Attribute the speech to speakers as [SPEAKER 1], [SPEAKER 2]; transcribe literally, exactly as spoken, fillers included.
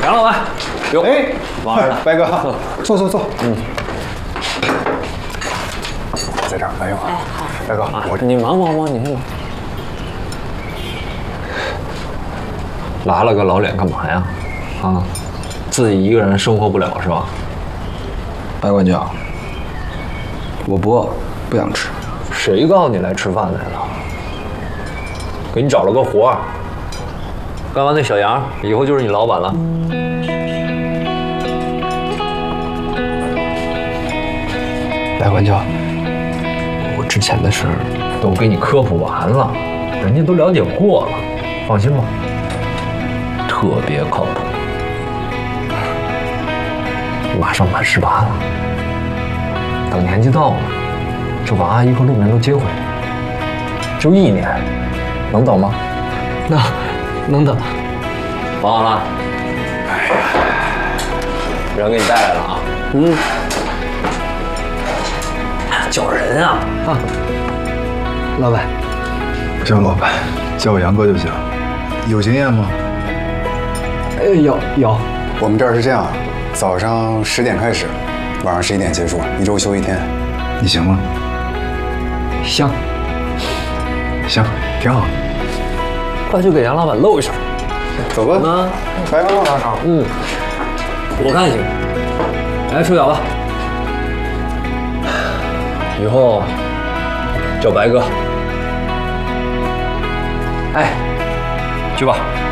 [SPEAKER 1] 杨老板，哟，
[SPEAKER 2] 哎，
[SPEAKER 1] 忙着呢。
[SPEAKER 2] 白哥，坐坐坐。嗯，在这儿，哎呦，
[SPEAKER 3] 哎，好。
[SPEAKER 2] 白哥，我
[SPEAKER 1] 你忙忙忙，你先忙。拉了个老脸干嘛呀？啊，自己一个人生活不了是吧？
[SPEAKER 4] 白管教，我不饿，不想吃。
[SPEAKER 1] 谁告诉你来吃饭来了？给你找了个活儿，干完那小杨以后就是你老板了。
[SPEAKER 4] 白管教，我之前的事儿
[SPEAKER 1] 都给你科普完了，人家都了解过了，放心吧，特别靠谱。马上满十八了，等年纪到了，这把阿姨和陆明都接回来，就一年，能等吗？
[SPEAKER 4] 那能等。
[SPEAKER 1] 忙完了？哎呀，人给你带来了啊。
[SPEAKER 4] 嗯，
[SPEAKER 1] 叫人啊
[SPEAKER 4] 啊，老板，
[SPEAKER 2] 行，老板，叫我杨哥就行。有经验吗？
[SPEAKER 4] 哎，有有。
[SPEAKER 2] 我们这儿是这样，早上十点开始，晚上十一点结束，一周休一天。你行吗？
[SPEAKER 4] 行，
[SPEAKER 2] 行，挺好。
[SPEAKER 1] 快去给杨老板露一手。
[SPEAKER 2] 走吧。
[SPEAKER 1] 啊，
[SPEAKER 2] 白哥打赏。
[SPEAKER 1] 嗯，我看行。来，手脚吧。以后叫白哥。哎，去吧。